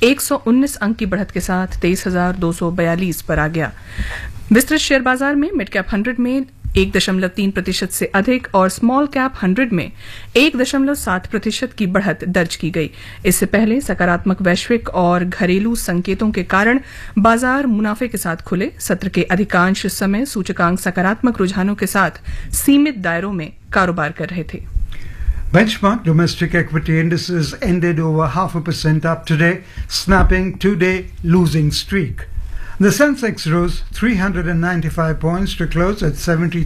119 अंक की बढ़त के साथ 23,242 पर आ गया। विस्तृत शेयर बाजार में मिड कैप 100 में 1.3% से अधिक और स्मॉल कैप 100 में 1.7% की बढ़त दर्ज की गई। इससे पहले सकारात्मक वैश्विक और घरेलू संकेतों के कारण बाजार मुनाफे के साथ खुले। सत्र के अधिकांश समय सूचकांक सकारात्मक रुझानों के साथ सीमित दायरों में कारोबार कर रहे थे। Benchmark domestic equity indices ended over 0.5% up today, snapping two-day losing streak. The Sensex rose 395 points to close at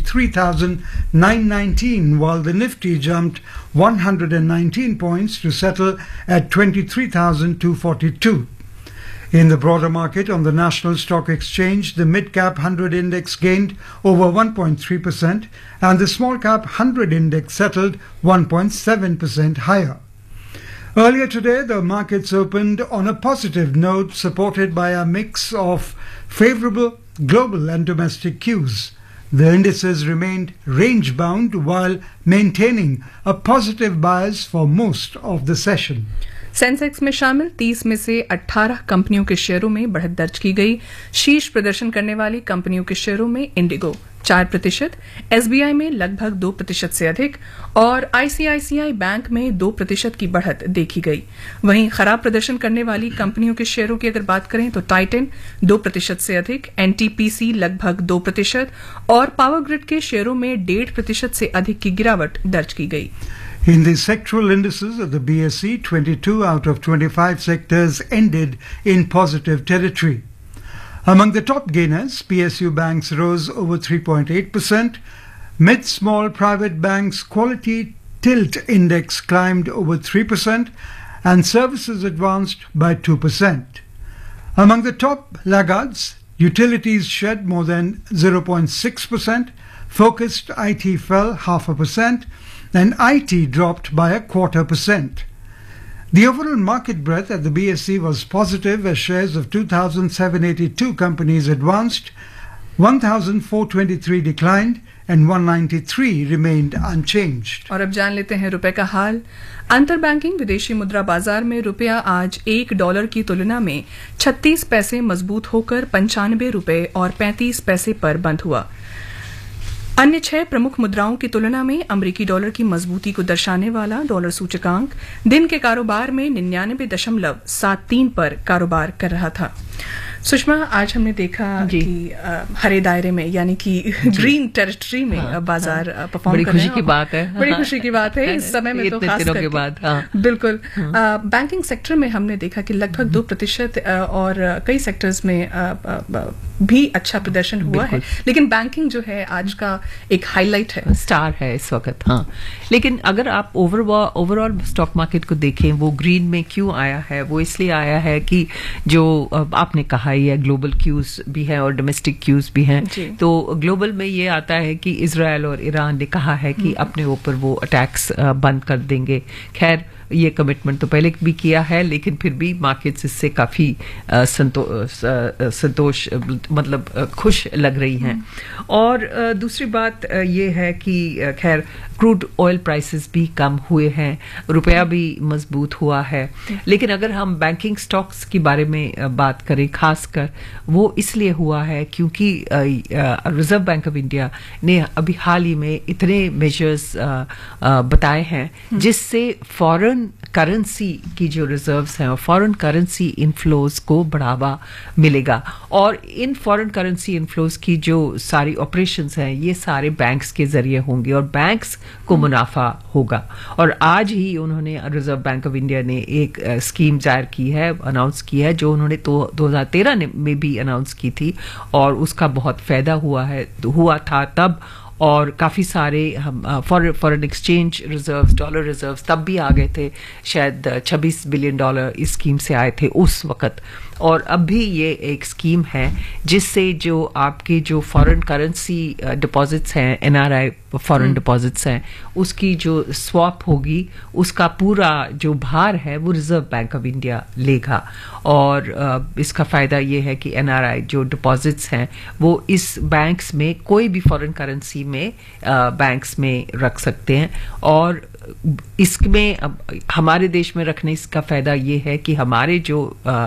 73,919, while the Nifty jumped 119 points to settle at 23,242. In the broader market on the National Stock Exchange, the mid-cap 100 index gained over 1.3% and the small-cap 100 index settled 1.7% higher. Earlier today, the markets opened on a positive note supported by a mix of favorable global and domestic cues. The indices remained range-bound while maintaining a positive bias for most of the session. Sensex में शामिल 30 में से 18 कंपनियों के शेयरों में बढ़त दर्ज की गई। शीर्ष प्रदर्शन करने वाली कंपनियों के शेयरों में इंडिगो 4%, एसबीआई में लगभग 2% से अधिक और आईसीआईसीआई बैंक में 2% की बढ़त देखी गई। वहीं खराब प्रदर्शन करने वाली कंपनियों के शेयरों की अगर बात करें तो टाइटन 2% से अधिक, एनटीपीसी लगभग 2% और पावर ग्रिड के शेयरों में 1.5% से अधिक की गिरावट दर्ज की गई। In the sectoral indices of the BSE, 22 out of 25 sectors ended in positive territory. Among the top gainers, PSU banks rose over 3.8%, mid-small private banks quality tilt index climbed over 3%, and services advanced by 2%. Among the top laggards, utilities shed more than 0.6%, focused IT fell 0.5%, and IT dropped by 0.25%. The overall market breadth at the BSE was positive as shares of 2,782 companies advanced, 1,423 declined, and 193 remained unchanged. और अब जान लेते हैं रुपए का हाल। अंतर banking विदेशी मुद्रा बाजार में रुपया आज $1 की तुलना में 36 पैसे मजबूत होकर 95 रुपए और 35 पैसे पर बंद हुआ। अन्य 6 प्रमुख मुद्राओं की तुलना में अमेरिकी डॉलर की मजबूती को दर्शाने वाला डॉलर सूचकांक दिन के कारोबार में 99.73 पर कारोबार कर रहा था। सुषमा, आज हमने देखा कि हरे दायरे में यानी कि ग्रीन टेरिटरी में बाजार परफॉर्म कर रहे हैं। बड़ी खुशी की बात है। बड़ी खुशी की बात है इस समय में तो खास करके। के बाद बिल्कुल। बैंकिंग सेक्टर में हमने देखा कि लगभग 2% और कई सेक्टर्स में भी अच्छा प्रदर्शन हुआ है, लेकिन बैंकिंग जो है आज का एक हाईलाइट है, स्टार है इस वक्त। हाँ, लेकिन अगर आप ओवरऑल स्टॉक मार्केट को देखें, वो ग्रीन में क्यों आया है? वो इसलिए आया है कि जो आपने कहा ये ग्लोबल क्यूज भी है और डोमेस्टिक क्यूज भी हैं। तो ग्लोबल में ये आता है कि इजराइल और ईरान ने कहा है कि अपने ऊपर वो अटैक्स बंद कर देंगे। खैर, ये कमिटमेंट तो पहले भी किया है, लेकिन फिर भी मार्केट्स इससे काफी संतोष मतलब खुश लग रही हैं। और दूसरी बात ये है कि खैर क्रूड ऑयल प्राइसेस भी कम हुए हैं, रुपया भी मजबूत हुआ है। लेकिन अगर हम बैंकिंग स्टॉक्स के बारे में बात करें, खासकर वो इसलिए हुआ है क्योंकि रिजर्व बैंक ऑफ इंडिया ने अभी हाल ही में इतने मेजर्स बताए हैं जिससे फॉरेन करेंसी की जो रिजर्व्स हैं और फॉरेन करेंसी इनफ्लोज को बढ़ावा मिलेगा। और इन फॉरेन करेंसी इनफ्लोज की जो सारी ऑपरेशंस हैं ये सारे बैंक्स के जरिए होंगे और बैंक्स को मुनाफा होगा। और आज ही उन्होंने रिजर्व बैंक ऑफ इंडिया ने एक स्कीम जाहिर की है, अनाउंस की है, जो उन्होंने 2013 में भी अनाउंस की थी और उसका बहुत फायदा हुआ था तब। और काफ़ी सारे foreign exchange reserves, dollar reserves तब भी आ गए थे, शायद $26 बिलियन इस स्कीम से आए थे उस वक़्त। और अब भी ये एक स्कीम है जिससे जो आपके जो फॉरेन करेंसी डिपॉजिट्स हैं, एनआरआई फॉरेन डिपॉजिट्स हैं, उसकी जो स्वैप होगी उसका पूरा जो भार है वो रिजर्व बैंक ऑफ इंडिया लेगा। और इसका फ़ायदा ये है कि एनआरआई जो डिपॉजिट्स हैं वो इस बैंक्स में कोई भी फॉरेन करेंसी में बैंक्स में रख सकते हैं। और इसमें हमारे देश में रखने इसका फ़ायदा ये है कि हमारे जो